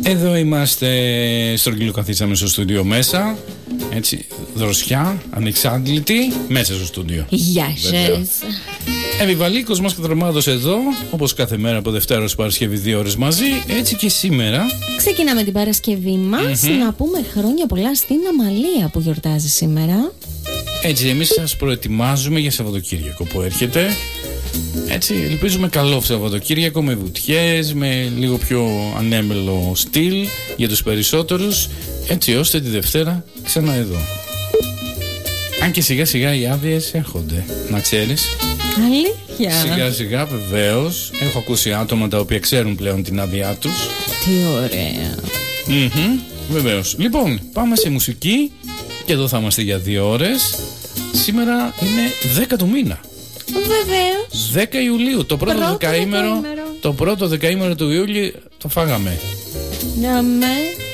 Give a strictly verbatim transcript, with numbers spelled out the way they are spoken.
Εδώ είμαστε, στρογγυλοκαθίσαμε στο στούντιο μέσα. Έτσι, δροσιά, ανεξάντλητη, μέσα στο στούντιο. Γεια σας. Επιβαλίκος μας Κατρομάδος εδώ, όπως κάθε μέρα από Δευτέρα ως Παρασκευή, δύο ώρες μαζί. Έτσι και σήμερα ξεκινάμε την Παρασκευή μας. Mm-hmm. Να πούμε χρόνια πολλά στην Αμαλία που γιορτάζει σήμερα. Έτσι, εμείς σας προετοιμάζουμε για Σαββατοκύριακο που έρχεται. Έτσι, ελπίζουμε καλό Σαββατοκύριακο με βουτιές, με λίγο πιο ανέμελο στυλ για τους περισσότερους, έτσι ώστε τη Δευτέρα ξανά εδώ. Αν και σιγά σιγά οι άδειες έρχονται, να ξέρεις. Αλήθεια. Σιγά σιγά βεβαίως. Έχω ακούσει άτομα τα οποία ξέρουν πλέον την άδειά τους. Τι ωραία. Mm-hmm, βεβαίως. Λοιπόν, πάμε σε μουσική και εδώ θα είμαστε για δύο ώρες. Σήμερα είναι δέκα του μήνα. Βεβαίως. δέκα Ιουλίου, το πρώτο, πρώτο δεκαήμερο, το πρώτο δεκαήμερο του Ιούλη το φάγαμε. Ναι, με.